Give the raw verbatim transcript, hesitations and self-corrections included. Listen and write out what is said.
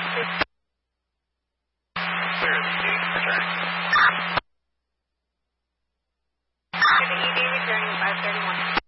Clear the gate, return. E D returning five thirty-one.